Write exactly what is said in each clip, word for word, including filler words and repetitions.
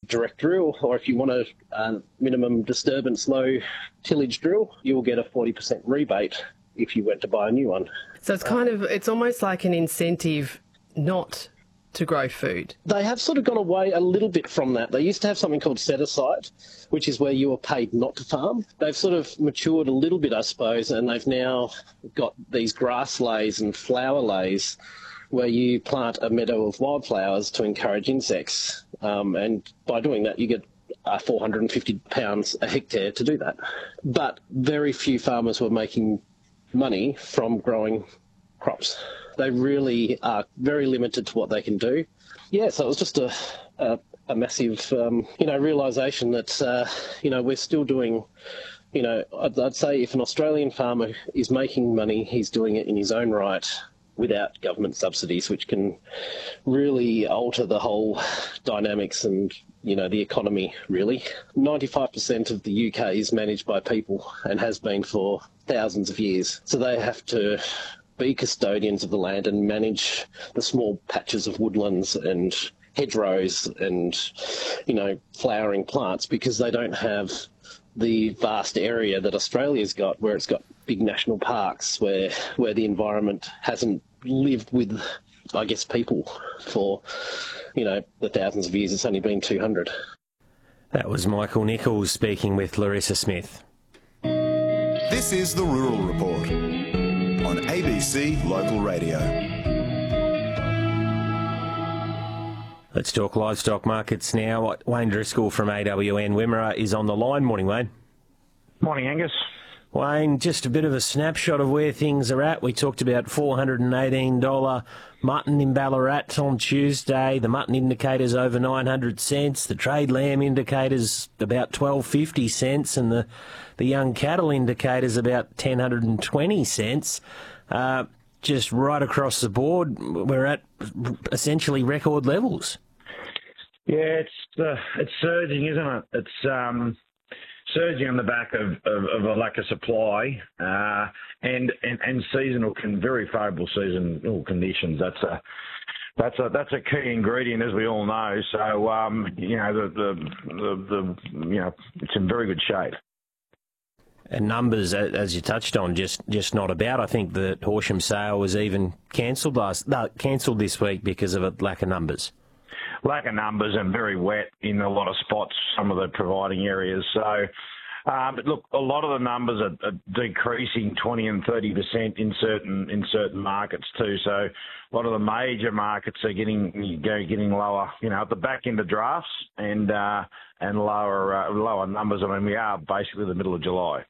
direct drill, or if you want a uh, minimum disturbance low tillage drill, you'll get a forty percent rebate if you went to buy a new one. So it's kind of, it's almost like an incentive not to grow food. They have sort of gone away a little bit from that. They used to have something called set aside, which is where you were paid not to farm. They've sort of matured a little bit, I suppose, and they've now got these grass lays and flower lays where you plant a meadow of wildflowers to encourage insects. Um, and by doing that, you get uh, four hundred fifty pounds a hectare to do that. But very few farmers were making money from growing crops. They really are very limited to what they can do. Yeah, so it was just a, a, a massive, um, you know, realisation that, uh, you know, we're still doing, you know, I'd, I'd say if an Australian farmer is making money, he's doing it in his own right without government subsidies, which can really alter the whole dynamics and, you know, the economy, really. ninety-five percent of the U K is managed by people and has been for thousands of years. So they have to be custodians of the land and manage the small patches of woodlands and hedgerows and, you know, flowering plants, because they don't have the vast area that Australia's got, where it's got big national parks, where where the environment hasn't lived with, I guess, people for, you know, the thousands of years. It's only been two hundred. That was Michael Nichols speaking with Larissa Smith. This is the Rural Report on A B C Local Radio. Let's talk livestock markets now. Wayne Driscoll from A W N Wimmera is on the line. Morning, Wayne. Morning, Angus. Wayne, just a bit of a snapshot of where things are at. We talked about four hundred eighteen dollars mutton in Ballarat on Tuesday. The mutton indicator's over nine hundred cents. The trade lamb indicator's about twelve fifty cents, and the, the young cattle indicator's about ten twenty cents. Uh, just right across the board, we're at essentially record levels. Yeah, it's uh, it's surging, isn't it? It's um, surging on the back of, of, of a lack of supply uh, and, and and seasonal, con- very favourable seasonal conditions. That's a that's a that's a key ingredient, as we all know. So um, you know the the, the the you know it's in very good shape. And numbers, as you touched on, just, just not about. I think the Horsham sale was even cancelled last, no, cancelled this week because of a lack of numbers. Lack of numbers and very wet in a lot of spots, some of the providing areas. So, uh, but look, a lot of the numbers are, are decreasing twenty and thirty percent in certain in certain markets too. So, a lot of the major markets are getting getting lower. You know, at the back end of drafts and uh, and lower uh, lower numbers. I mean, we are basically the middle of July.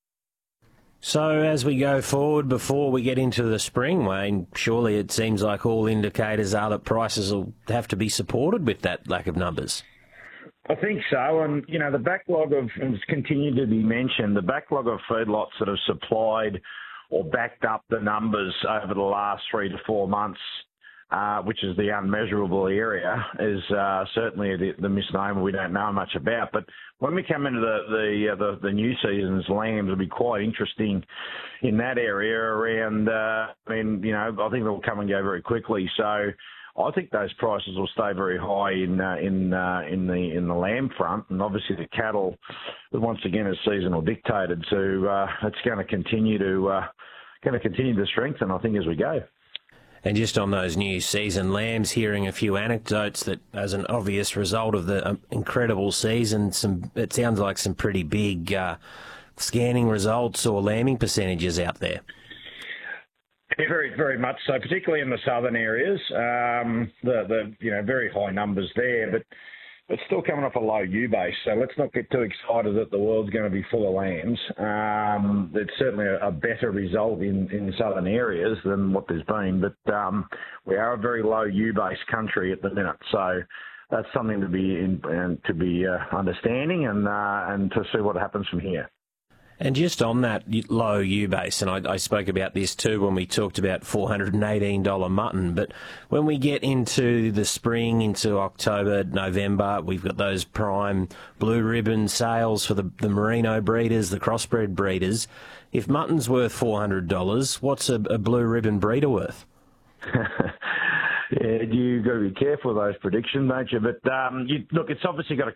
So as we go forward, before we get into the spring, Wayne, surely it seems like all indicators are that prices will have to be supported with that lack of numbers. I think so, and you know the backlog of, and it's continued to be mentioned, the backlog of feedlots that have supplied or backed up the numbers over the last three to four months, uh, which is the unmeasurable area, is uh, certainly the, the misnomer we don't know much about. But when we come into the the, uh, the the new season's lambs, it'll be quite interesting in that area around. Uh, I mean, you know, I think they'll come and go very quickly. So I think those prices will stay very high in uh, in uh, in the in the lamb front, and obviously the cattle, once again, is seasonal dictated. So uh, it's going to continue to uh, going to continue to strengthen, I think, as we go. And just on those new season lambs, hearing a few anecdotes that, as an obvious result of the um, incredible season, some it sounds like some pretty big uh, scanning results or lambing percentages out there. Yeah, very, very much so, particularly in the southern areas. Um, the, the, you know, very high numbers there, but it's still coming off a low ewe base. So let's not get too excited that the world's going to be full of lambs. Um, it's certainly a, a better result in, in southern areas than what there's been, but um, we are a very low ewe base country at the minute. So that's something to be in, and to be uh, understanding and uh, and to see what happens from here. And just on that low ewe base, and I, I spoke about this too when we talked about four hundred eighteen dollars mutton, but when we get into the spring, into October, November, we've got those prime blue ribbon sales for the, the merino breeders, the crossbred breeders. If mutton's worth four hundred dollars, what's a, a blue ribbon breeder worth? Yeah, you've got to be careful with those predictions, don't you? But um, you, look, it's obviously got to